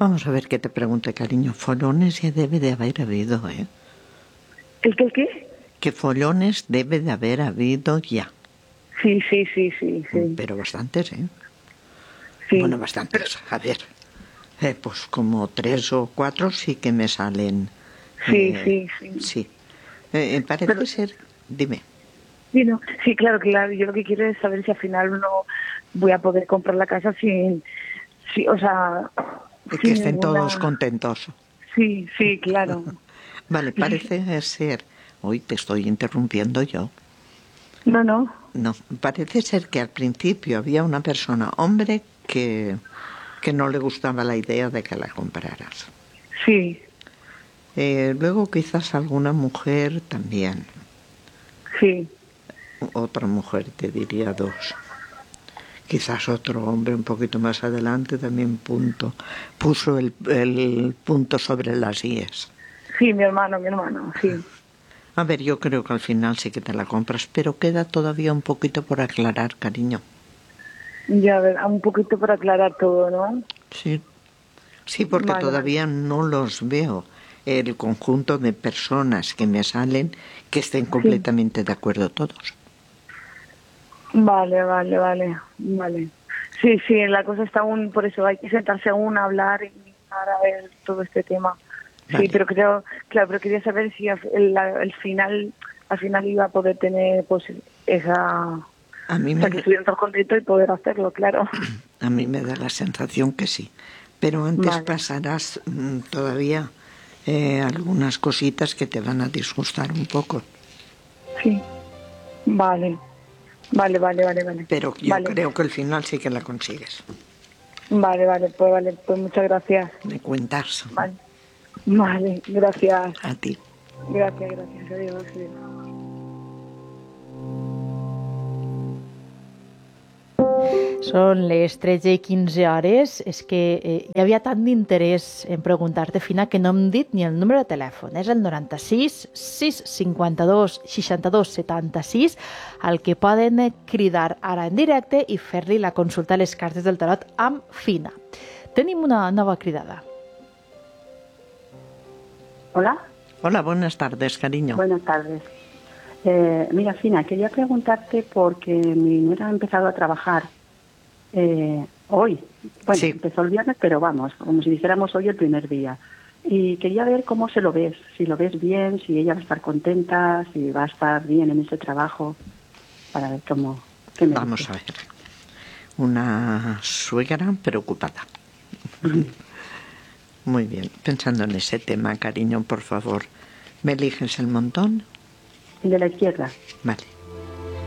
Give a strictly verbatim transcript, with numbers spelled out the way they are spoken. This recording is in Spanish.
Vamos a ver qué te pregunte, cariño. Follones ya debe de haber habido, ¿eh? ¿El qué, el qué? Que follones debe de haber habido ya. Sí, sí, sí, sí, sí. Pero bastantes, ¿eh? Sí. Bueno, bastantes. A ver, eh, pues como tres o cuatro sí que me salen. Sí, Eh, sí, sí. Sí. Eh, parece Pero, ser... Dime. sí, no, sí, claro, claro. Yo lo que quiero es saber si al final no voy a poder comprar la casa sin, sí, o sea, Que sin estén todos ninguna. contentos. Sí, sí, claro. Vale, parece ser... Hoy te estoy interrumpiendo yo. No, no. No, parece ser que al principio había una persona, hombre, que, que no le gustaba la idea de que la compraras. Sí. Eh, luego quizás alguna mujer también. Sí. Otra mujer, te diría dos. Quizás otro hombre un poquito más adelante también punto, puso el, el punto sobre las íes. Sí, mi hermano, mi hermano, sí. A ver, yo creo que al final sí que te la compras, pero queda todavía un poquito por aclarar, cariño. Ya, a ver, un poquito para aclarar todo, ¿no? Sí, sí, porque Vale, vale. todavía no los veo. El conjunto de personas que me salen que estén Sí. completamente de acuerdo todos. Vale, vale, vale, vale. Sí, sí, la cosa está aún, por eso hay que sentarse aún a hablar y para ver todo este tema. Sí, Vale. pero creo, claro, pero quería saber si al el, el final, al final iba a poder tener, pues, esa, A mí o me sea, que da, estuvieran todos contentos y poder hacerlo, claro. a mí me da la sensación que sí. Pero antes Vale, pasarás mmm, todavía eh, algunas cositas que te van a disgustar un poco. sí, vale, vale, vale, vale, vale, Pero yo vale, creo que al final sí que la consigues. vale, vale, pues vale, pues muchas gracias. Me cuentas. Vale, vale, gracias, A ti. gracias, gracias, adiós, adiós. Són les tretze i quinze hores. És que eh, hi havia tant d'interès en preguntar-te, Fina, que no hem dit ni el número de telèfon. És el noranta-sis sis cinquanta-dos seixanta-dos setanta-sis, al que poden cridar ara en directe i fer-li la consulta a les cartes del tarot amb Fina. Tenim una nova cridada. Hola. Hola, buenas tardes, cariño. Buenas tardes. Eh, mira, Fina, quería preguntarte porque mi nuera ha empezado a trabajar eh, hoy. Bueno, Sí. empezó el viernes, pero vamos, como si dijéramos hoy el primer día. Y quería ver cómo se lo ves, si lo ves bien, si ella va a estar contenta, si va a estar bien en ese trabajo, para ver cómo... ¿qué me Vamos dice? a ver. Una suegra preocupada. Muy bien. Pensando en ese tema, cariño, por favor, ¿me eliges el montón? El de la izquierda. Vale.